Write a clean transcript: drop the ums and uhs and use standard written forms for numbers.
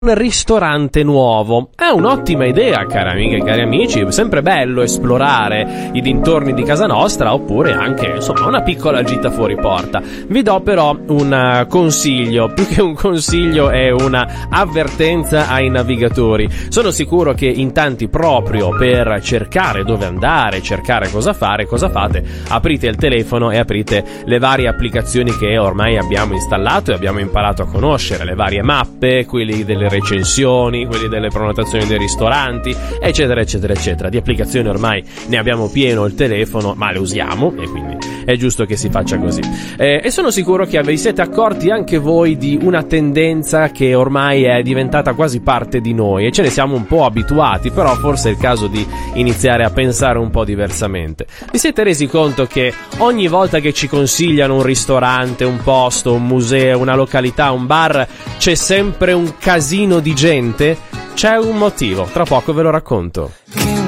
un ristorante nuovo. È un'ottima idea, care amiche e cari amici, è sempre bello esplorare i dintorni di casa nostra, oppure anche, insomma, una piccola gita fuori porta. Vi do però un consiglio, più che un consiglio è una avvertenza ai navigatori. Sono sicuro che in tanti, proprio per cercare dove andare, cercare cosa fare, cosa fate, aprite il telefono e aprite le varie applicazioni che ormai abbiamo installato e abbiamo imparato a conoscere, le varie mappe, quelli delle recensioni, quelli delle prenotazioni dei ristoranti, eccetera eccetera eccetera. Di applicazioni ormai ne abbiamo pieno il telefono, ma le usiamo e quindi è giusto che si faccia così. E sono sicuro che vi siete accorti anche voi di una tendenza che ormai è diventata quasi parte di noi e ce ne siamo un po' abituati, però forse è il caso di iniziare a pensare un po' diversamente. Vi siete resi conto che ogni volta che ci consigliano un ristorante, un posto, un museo, una località, un bar, c'è sempre un casino di gente? C'è un motivo, tra poco ve lo racconto.